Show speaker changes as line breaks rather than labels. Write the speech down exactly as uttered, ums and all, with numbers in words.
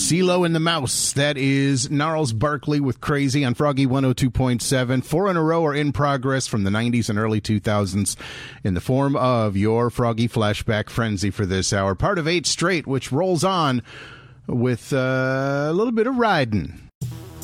CeeLo and the Mouse. That is Gnarls Barkley with Crazy on Froggy one oh two point seven. Four in a row are in progress from the nineties and early two thousands in the form of your Froggy Flashback Frenzy for this hour. Part of eight straight, which rolls on with uh, a little bit of riding.